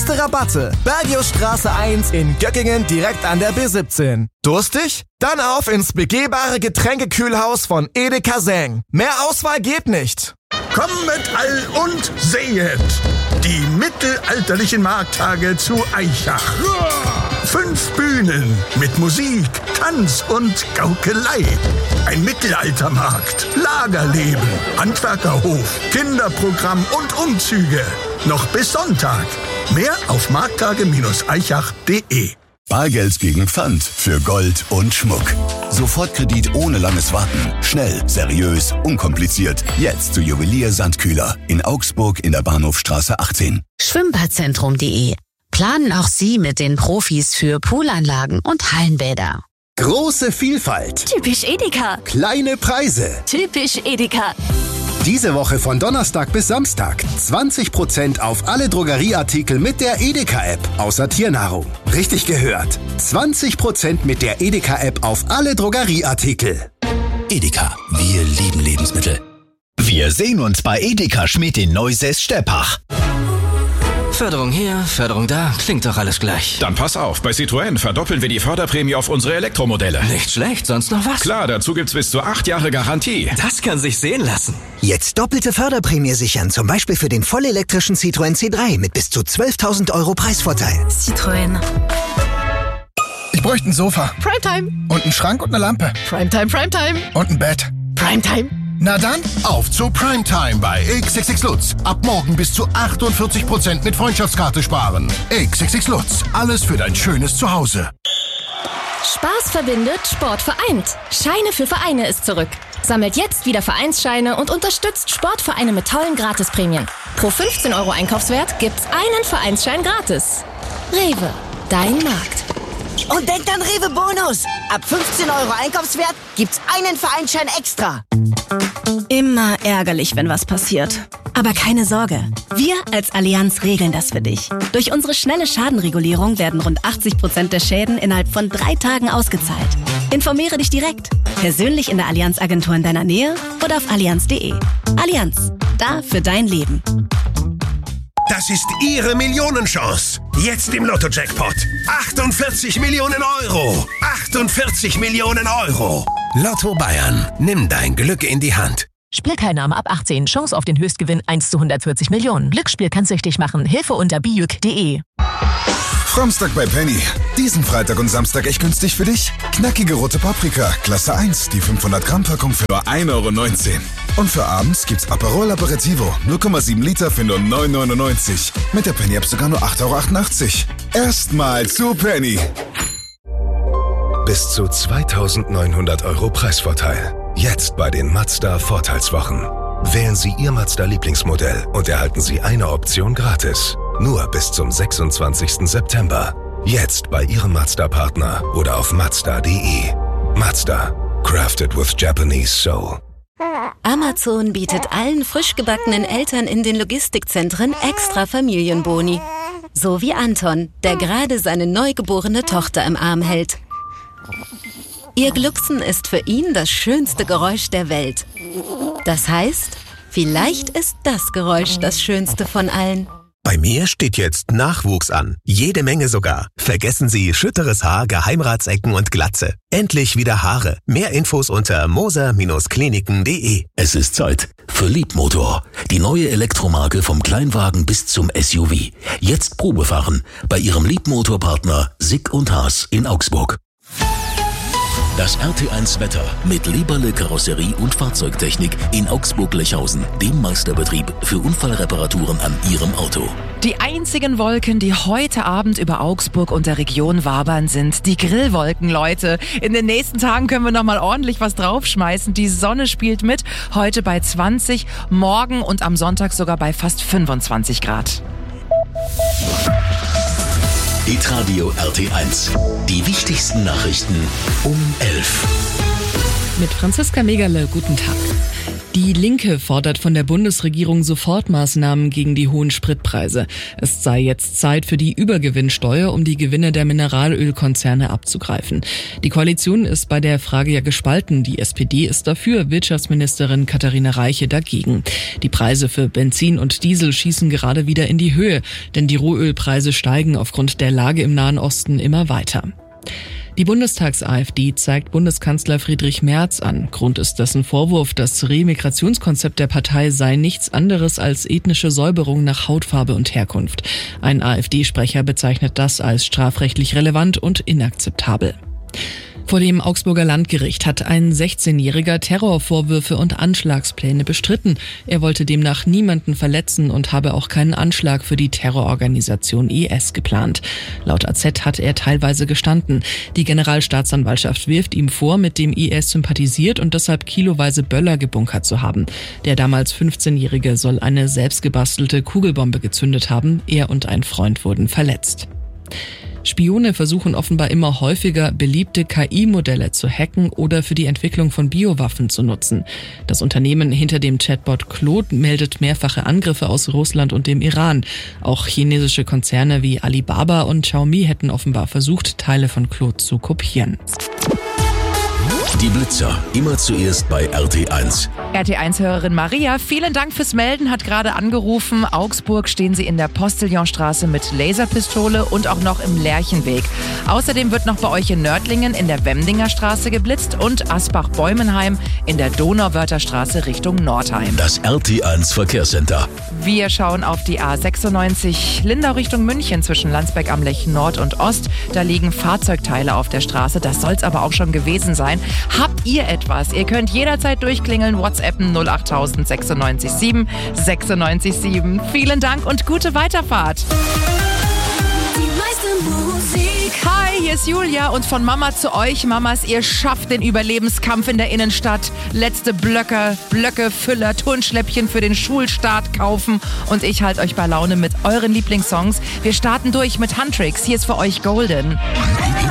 beste Rabatte. Bergiusstraße 1 in Göckingen direkt an der B17. Durstig? Dann auf ins begehbare Getränkekühlhaus von Edeka Säng. Mehr Auswahl geht nicht. Kommet all und sehet die mittelalterlichen Markttage zu Aichach. 5 Bühnen mit Musik, Tanz und Gaukelei. Ein Mittelaltermarkt, Lagerleben, Handwerkerhof, Kinderprogramm und Umzüge. Noch bis Sonntag. Mehr auf markttage-aichach.de. Bargeld gegen Pfand für Gold und Schmuck. Sofortkredit ohne langes Warten. Schnell, seriös, unkompliziert. Jetzt zu Juwelier Sandkühler in Augsburg in der Bahnhofstraße 18. Schwimmbadzentrum.de. Planen auch Sie mit den Profis für Poolanlagen und Hallenbäder. Große Vielfalt. Typisch Edeka. Kleine Preise. Typisch Edeka. Diese Woche von Donnerstag bis Samstag 20% auf alle Drogerieartikel mit der Edeka-App, außer Tiernahrung. Richtig gehört. 20% mit der Edeka-App auf alle Drogerieartikel. Edeka, wir lieben Lebensmittel. Wir sehen uns bei Edeka Schmidt in Neusäß-Steppach. Förderung hier, Förderung da, klingt doch alles gleich. Dann pass auf, bei Citroën verdoppeln wir die Förderprämie auf unsere Elektromodelle. Nicht schlecht, sonst noch was? Klar, dazu gibt's bis zu 8 Jahre Garantie. Das kann sich sehen lassen. Jetzt doppelte Förderprämie sichern, zum Beispiel für den vollelektrischen Citroën C3 mit bis zu 12.000 € Preisvorteil. Citroën. Ich bräuchte ein Sofa. Primetime. Und einen Schrank und eine Lampe. Primetime, Primetime. Und ein Bett. Primetime. Na dann, auf zu Primetime bei XXX Lutz. Ab morgen bis zu 48% mit Freundschaftskarte sparen. XXX Lutz, alles für dein schönes Zuhause. Spaß verbindet, Sport vereint. Scheine für Vereine ist zurück. Sammelt jetzt wieder Vereinsscheine und unterstützt Sportvereine mit tollen Gratisprämien. Pro 15 € Einkaufswert gibt's einen Vereinsschein gratis. Rewe, dein Markt. Und denkt an Rewe Bonus. Ab 15 € Einkaufswert gibt's einen Vereinsschein extra. Immer ärgerlich, wenn was passiert. Aber keine Sorge. Wir als Allianz regeln das für dich. Durch unsere schnelle Schadenregulierung werden rund 80% der Schäden innerhalb von 3 Tagen ausgezahlt. Informiere dich direkt. Persönlich in der Allianz-Agentur in deiner Nähe oder auf allianz.de. Allianz. Da für dein Leben. Das ist Ihre Millionenchance. Jetzt im Lotto-Jackpot. 48 Millionen €. 48 Millionen €. Lotto Bayern. Nimm dein Glück in die Hand. Spielteilnahme ab 18. Chance auf den Höchstgewinn 1 zu 140 Millionen. Glücksspiel kann süchtig machen. Hilfe unter bijuk.de. Samstag bei Penny. Diesen Freitag und Samstag echt günstig für dich. Knackige rote Paprika, Klasse 1, die 500 Gramm Packung für nur 1,19 €. Und für abends gibt's Aperol Aperitivo, 0,7 Liter für nur 9,99 €. Mit der Penny-App sogar nur 8,88 €. Erstmal zu Penny. Bis zu 2.900 € Preisvorteil. Jetzt bei den Mazda Vorteilswochen. Wählen Sie Ihr Mazda-Lieblingsmodell und erhalten Sie eine Option gratis. Nur bis zum 26. September. Jetzt bei Ihrem Mazda-Partner oder auf Mazda.de. Mazda. Crafted with Japanese Soul. Amazon bietet allen frisch gebackenen Eltern in den Logistikzentren extra Familienboni. So wie Anton, der gerade seine neugeborene Tochter im Arm hält. Ihr Glucksen ist für ihn das schönste Geräusch der Welt. Das heißt, vielleicht ist das Geräusch das schönste von allen. Bei mir steht jetzt Nachwuchs an. Jede Menge sogar. Vergessen Sie schütteres Haar, Geheimratsecken und Glatze. Endlich wieder Haare. Mehr Infos unter moser-kliniken.de. Es ist Zeit für Liebmotor. Die neue Elektromarke vom Kleinwagen bis zum SUV. Jetzt Probefahren bei Ihrem Liebmotorpartner Sick & Haas in Augsburg. Das RT1 Wetter mit Lieberle Karosserie und Fahrzeugtechnik in Augsburg-Lechhausen, dem Meisterbetrieb für Unfallreparaturen an Ihrem Auto. Die einzigen Wolken, die heute Abend über Augsburg und der Region wabern, sind die Grillwolken, Leute. In den nächsten Tagen können wir nochmal ordentlich was draufschmeißen. Die Sonne spielt mit, heute bei 20, morgen und am Sonntag sogar bei fast 25 Grad. Hitradio RT1. Die wichtigsten Nachrichten um 11. Mit Franziska Megerle, guten Tag. Die Linke fordert von der Bundesregierung Sofortmaßnahmen gegen die hohen Spritpreise. Es sei jetzt Zeit für die Übergewinnsteuer, um die Gewinne der Mineralölkonzerne abzugreifen. Die Koalition ist bei der Frage ja gespalten. Die SPD ist dafür, Wirtschaftsministerin Katharina Reiche dagegen. Die Preise für Benzin und Diesel schießen gerade wieder in die Höhe, denn die Rohölpreise steigen aufgrund der Lage im Nahen Osten immer weiter. Die Bundestags-AfD zeigt Bundeskanzler Friedrich Merz an. Grund ist dessen Vorwurf, das Remigrationskonzept der Partei sei nichts anderes als ethnische Säuberung nach Hautfarbe und Herkunft. Ein AfD-Sprecher bezeichnet das als strafrechtlich relevant und inakzeptabel. Vor dem Augsburger Landgericht hat ein 16-Jähriger Terrorvorwürfe und Anschlagspläne bestritten. Er wollte demnach niemanden verletzen und habe auch keinen Anschlag für die Terrororganisation IS geplant. Laut AZ hat er teilweise gestanden. Die Generalstaatsanwaltschaft wirft ihm vor, mit dem IS sympathisiert und deshalb kiloweise Böller gebunkert zu haben. Der damals 15-Jährige soll eine selbstgebastelte Kugelbombe gezündet haben. Er und ein Freund wurden verletzt. Spione versuchen offenbar immer häufiger, beliebte KI-Modelle zu hacken oder für die Entwicklung von Biowaffen zu nutzen. Das Unternehmen hinter dem Chatbot Claude meldet mehrfache Angriffe aus Russland und dem Iran. Auch chinesische Konzerne wie Alibaba und Xiaomi hätten offenbar versucht, Teile von Claude zu kopieren. Die Blitzer, immer zuerst bei RT1. RT1-Hörerin Maria, vielen Dank fürs Melden, hat gerade angerufen. Augsburg stehen Sie in der Postillonstraße mit Laserpistole und auch noch im Lerchenweg. Außerdem wird noch bei euch in Nördlingen in der Wemdinger Straße geblitzt und Asbach-Bäumenheim in der Donauwörther Richtung Nordheim. Das RT1 Verkehrscenter. Wir schauen auf die A96 Lindau Richtung München zwischen Landsberg am Lech Nord und Ost. Da liegen Fahrzeugteile auf der Straße. Das soll's aber auch schon gewesen sein. Habt ihr etwas? Ihr könnt jederzeit durchklingeln, WhatsAppen 08000 96 7 96 7. Vielen Dank und gute Weiterfahrt. Die meiste Musik. Hi, hier ist Julia und von Mama zu euch. Mamas, ihr schafft den Überlebenskampf in der Innenstadt. Letzte Blöcke, Füller, Turnschläppchen für den Schulstart kaufen. Und ich halte euch bei Laune mit euren Lieblingssongs. Wir starten durch mit Huntrix. Hier ist für euch Golden.